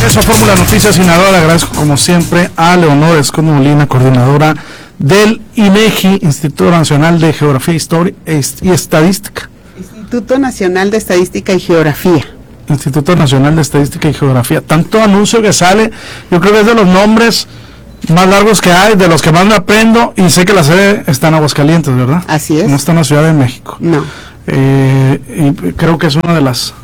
Eso es Fórmula Noticias Sinaloa. Le agradezco como siempre a Leonor Escondo Molina, coordinadora del INEGI, Instituto Nacional de Geografía y Estadística. Instituto Nacional de Estadística y Geografía. Instituto Nacional de Estadística y Geografía. Tanto anuncio que sale, yo creo que es de los nombres más largos que hay, de los que más me aprendo, y sé que la sede está en Aguascalientes, ¿verdad? Así es. No está en la Ciudad de México. No. Y creo que es una de las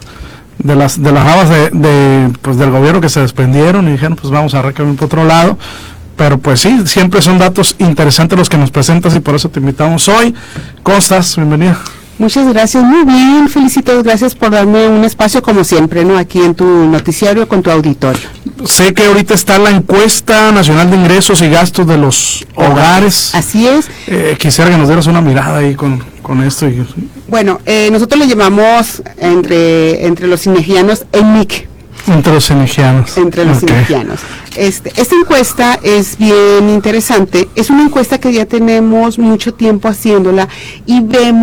ramas del gobierno que se desprendieron y dijeron, pues vamos a recabar por otro lado. Pero pues sí, siempre son datos interesantes los que nos presentas y por eso te invitamos hoy. ¿Cómo estás? Bienvenida. Muchas gracias, muy bien, felicito, gracias por darme un espacio como siempre, ¿no? Aquí en tu noticiario con tu auditorio. Sé que ahorita está la encuesta nacional de ingresos y gastos de los hogares. Así es. Quisiera que nos dieras una mirada ahí con esto. Bueno, nosotros le llamamos entre los inegianos ENIC. Entre los inegianos. Entre los inegianos. Esta encuesta es bien interesante. Es una encuesta que ya tenemos mucho tiempo haciéndola y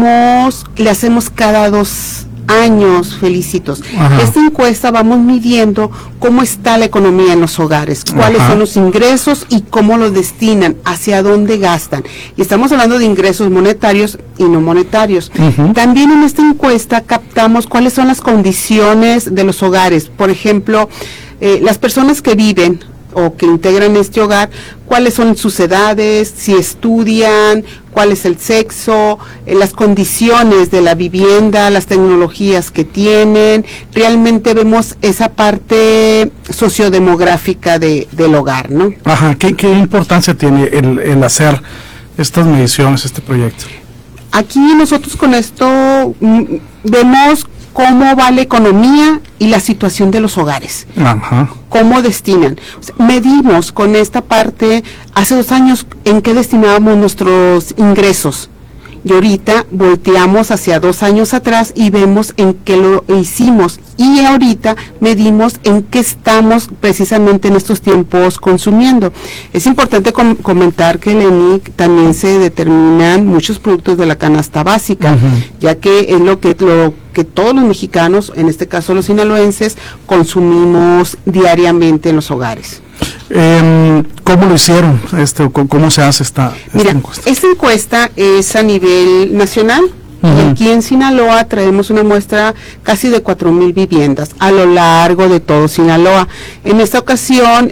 le hacemos cada 2 años, felicitos. Ajá. Esta encuesta vamos midiendo cómo está la economía en los hogares, cuáles son los ingresos y cómo los destinan, hacia dónde gastan. Y estamos hablando de ingresos monetarios y no monetarios. También en esta encuesta captamos cuáles son las condiciones de los hogares. Por ejemplo, las personas que viven o que integran este hogar, cuáles son sus edades, si estudian, cuál es el sexo, las condiciones de la vivienda, las tecnologías que tienen. Realmente vemos esa parte sociodemográfica del hogar, ¿no? Ajá, ¿qué importancia tiene el hacer estas mediciones, este proyecto? Aquí nosotros con esto vemos cómo va la economía y la situación de los hogares. Ajá. Cómo destinan. O sea, medimos con esta parte, hace 2 años, en qué destinábamos nuestros ingresos. Y ahorita volteamos hacia 2 años atrás y vemos en qué lo hicimos. Y ahorita medimos en qué estamos precisamente en estos tiempos consumiendo. Es importante comentar que en el ENIC también se determinan muchos productos de la canasta básica, ya que es lo que todos los mexicanos, en este caso los sinaloenses, consumimos diariamente en los hogares. ¿Cómo lo hicieron? ¿Cómo se hace esta encuesta? Esta encuesta es a nivel nacional. Y aquí en Sinaloa traemos una muestra casi de 4,000 viviendas a lo largo de todo Sinaloa. En esta ocasión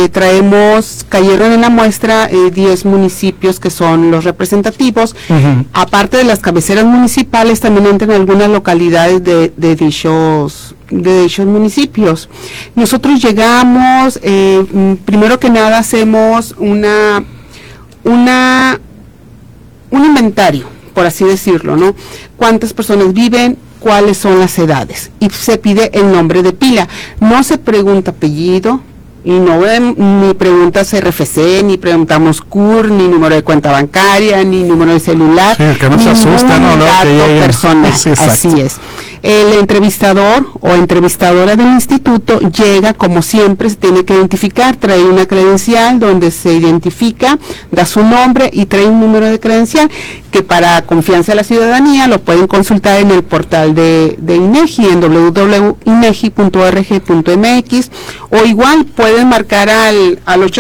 cayeron en la muestra 10 municipios que son los representativos. Aparte de las cabeceras municipales, también entran algunas localidades de dichos municipios. Nosotros llegamos, primero que nada hacemos un inventario, por así decirlo, ¿no? ¿Cuántas personas viven? ¿Cuáles son las edades? Y se pide el nombre de pila. No se pregunta apellido, y ni preguntas RFC, ni preguntamos CUR, ni número de cuenta bancaria, ni número de celular. Sí, que no se asusta, ¿no? Dato personal, sí, así es. El entrevistador o entrevistadora del instituto llega, como siempre, se tiene que identificar, trae una credencial donde se identifica, da su nombre y trae un número de credencial que para confianza de la ciudadanía lo pueden consultar en el portal de INEGI, en www.inegi.org.mx, o igual pueden marcar al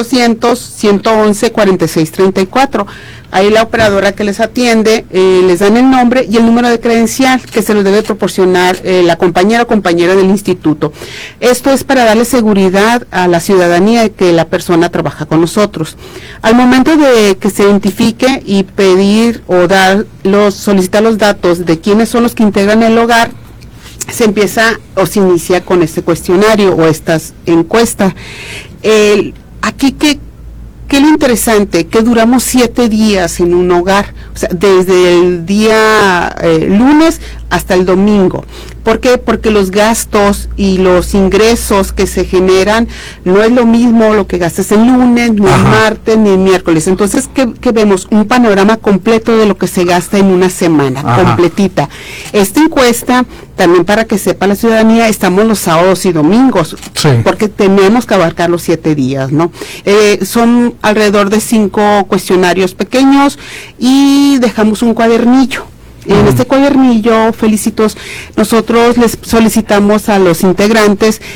800-111-4634. Ahí la operadora que les atiende, les dan el nombre y el número de credencial que se los debe proporcionar la compañera o compañera del instituto. Esto es para darle seguridad a la ciudadanía de que la persona trabaja con nosotros. Al momento de que se identifique y pedir o solicitar los datos de quiénes son los que integran el hogar, se empieza o se inicia con este cuestionario o estas encuestas. Aquí ¿qué es lo interesante? Que duramos 7 días en un hogar, o sea, desde el día lunes hasta el domingo. ¿Por qué? Porque los gastos y los ingresos que se generan no es lo mismo lo que gastes el lunes, ni el martes, ni el miércoles. Entonces, ¿qué vemos? Un panorama completo de lo que se gasta en una semana, completita. Esta encuesta, también para que sepa la ciudadanía, estamos los sábados y domingos, porque tenemos que abarcar los 7 días, ¿no? Son alrededor de 5 cuestionarios pequeños y dejamos un cuadernillo. En este cuadernillo, felicitos, nosotros les solicitamos a los integrantes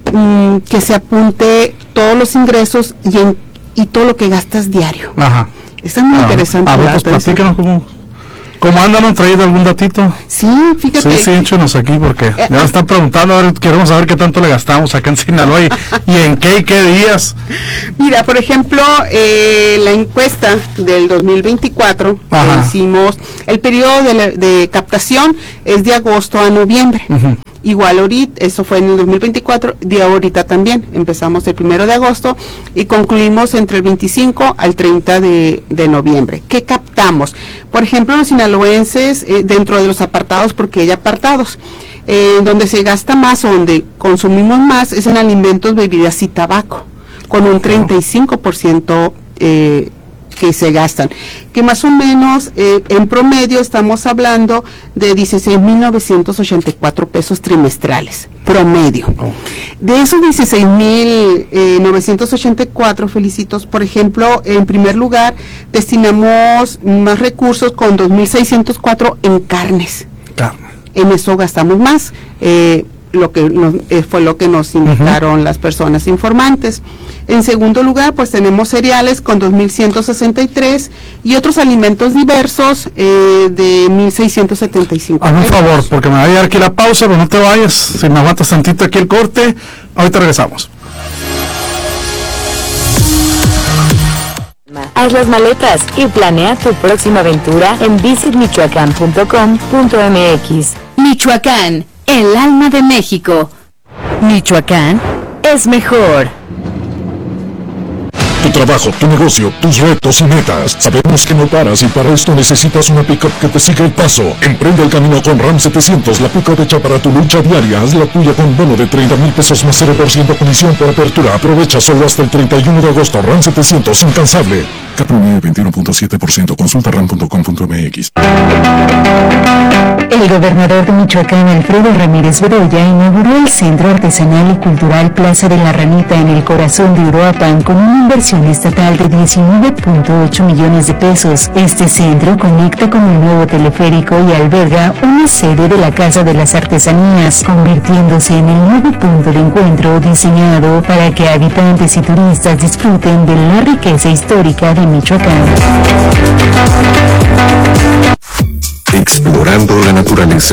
que se apunte todos los ingresos y todo lo que gastas diario. Ajá. Está muy interesante. A ver, pues platícanos cómo andan, ¿han traído algún datito? Sí, fíjate. Sí, échenos aquí porque ya me están preguntando, a ver, queremos saber qué tanto le gastamos acá en Sinaloa y en qué días. Mira, por ejemplo, la encuesta del 2024 que hicimos, el periodo de captación es de agosto a noviembre. Uh-huh. Igual ahorita, eso fue en el 2024, de ahorita también, empezamos el 1 de agosto y concluimos entre el 25 al 30 de noviembre. ¿Qué captamos? Por ejemplo, los sinaloenses, dentro de los apartados, porque hay apartados, donde se gasta más o donde consumimos más es en alimentos, bebidas y tabaco, con un 35% que se gastan, que más o menos en promedio estamos hablando de 16,984 pesos trimestrales, promedio. De esos 16,984, Felicitos, por ejemplo, en primer lugar, destinamos más recursos con 2,604 en carnes. En eso gastamos más, fue lo que nos indicaron las personas informantes. En segundo lugar, pues tenemos cereales con 2,163 y otros alimentos diversos de 1,675. Hazme un favor, porque me va a llegar aquí la pausa, pero no te vayas, si me aguantas tantito aquí el corte, ahorita regresamos. Haz las maletas y planea tu próxima aventura en visitmichoacán.com.mx. Michoacán, el alma de México. Michoacán es mejor. Tu trabajo, tu negocio, tus retos y metas. Sabemos que no paras y para esto necesitas una pick-up que te siga el paso. Emprende el camino con Ram 700, la pick-up hecha para tu lucha diaria. Haz la tuya con bono de 30,000 pesos más 0% comisión por apertura. Aprovecha solo hasta el 31 de agosto. Ram 700, incansable. Capri 21.7%. Consulta ram.com.mx. El gobernador de Michoacán, Alfredo Ramírez Bedoya, inauguró el Centro Artesanal y Cultural Plaza de la Ranita en el corazón de Uruapan con una inversión estatal de 19.8 millones de pesos. Este centro conecta con el nuevo teleférico y alberga una sede de la Casa de las Artesanías, convirtiéndose en el nuevo punto de encuentro diseñado para que habitantes y turistas disfruten de la riqueza histórica de Michoacán. Explorando la naturaleza.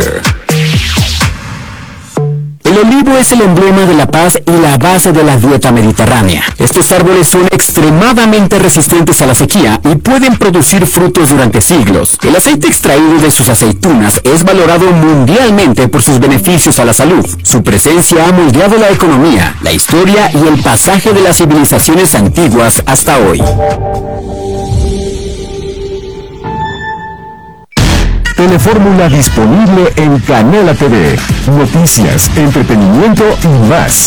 El olivo es el emblema de la paz y la base de la dieta mediterránea. Estos árboles son extremadamente resistentes a la sequía y pueden producir frutos durante siglos. El aceite extraído de sus aceitunas es valorado mundialmente por sus beneficios a la salud. Su presencia ha moldeado la economía, la historia y el pasaje de las civilizaciones antiguas hasta hoy. Telefórmula disponible en Canela TV. Noticias, entretenimiento y más.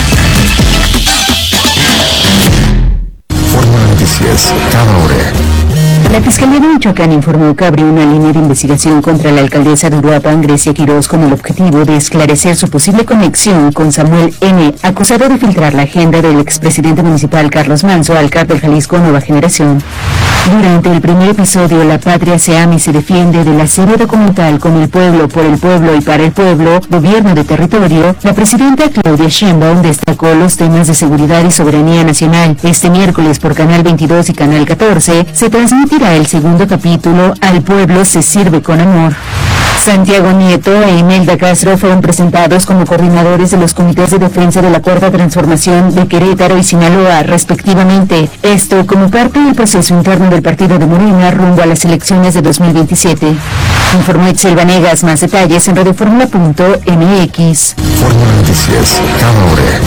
Fórmula Noticias, cada hora. La Fiscalía de Michoacán informó que abrió una línea de investigación contra la alcaldesa de Uruapan, Grecia Quiroz, con el objetivo de esclarecer su posible conexión con Samuel N., acusado de filtrar la agenda del expresidente municipal Carlos Manzo al cártel Jalisco Nueva Generación. Durante el primer episodio, La Patria se ama y se defiende, de la serie documental Con el pueblo, por el pueblo y para el pueblo, Gobierno de Territorio, la presidenta Claudia Sheinbaum destacó los temas de seguridad y soberanía nacional. Este miércoles por Canal 22 y Canal 14 se transmitirá el segundo capítulo, Al pueblo se sirve con amor. Santiago Nieto e Imelda Castro fueron presentados como coordinadores de los comités de defensa de la Cuarta Transformación de Querétaro y Sinaloa, respectivamente. Esto como parte del proceso interno del partido de Morena rumbo a las elecciones de 2027. Informó Itzel Vanegas. Más detalles en radioformula.mx. Fórmula Noticias, cada hora.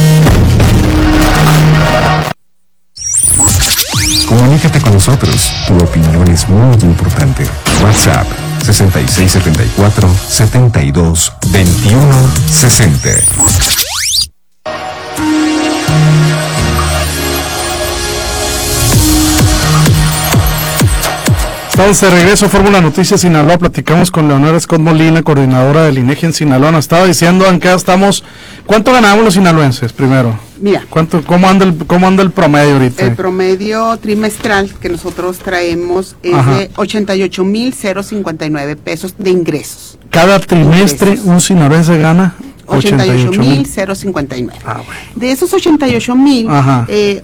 Comunícate con nosotros. Tu opinión es muy importante. WhatsApp 6674-722160. Estamos de regreso, Fórmula Noticias Sinaloa. Platicamos con Leonora Scott Molina, coordinadora del INEGI en Sinaloa. Nos estaba diciendo en qué estamos. ¿Cuánto ganamos los sinaloenses primero? Mira, ¿Cómo anda el promedio ahorita? El promedio trimestral que nosotros traemos es de 88,059 pesos de ingresos. Cada trimestre un sinaloense gana 88,059. Ah, bueno. De esos 88,000, Ajá.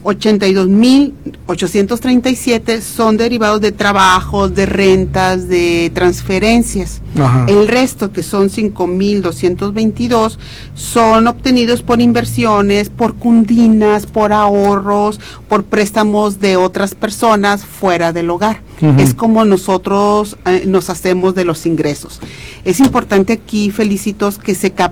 82,837 son derivados de trabajos, de rentas, de transferencias. Ajá. El resto, que son 5,222, son obtenidos por inversiones, por cundinas, por ahorros, por préstamos de otras personas fuera del hogar. Ujú. Es como nosotros nos hacemos de los ingresos. Es importante aquí, Felicitos, que se